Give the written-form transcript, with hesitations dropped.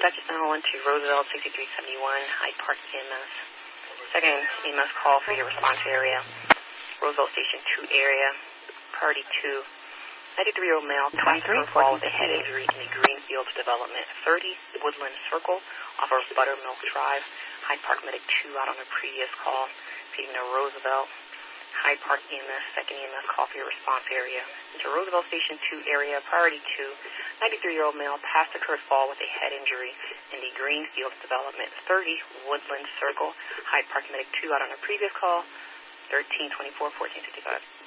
Dutchess 911 to Roosevelt 6371, Hyde Park EMS. Second EMS call for your response area. Roosevelt Station 2 area, priority 2. 93-year-old male, 23, fall with a head injury in the Greenfields Development, 30 Woodland Circle off of Buttermilk Drive. Hyde Park Medic 2 out on a previous call, feeding to Roosevelt. Hyde Park EMS, second EMS call for your response area. Into Roosevelt Station 2 area, priority 2. 93-year-old male passed occurred fall with a head injury in the Greenfields Development, 30 Woodland Circle. Hyde Park Medic 2 out on a previous call, 1324-1465.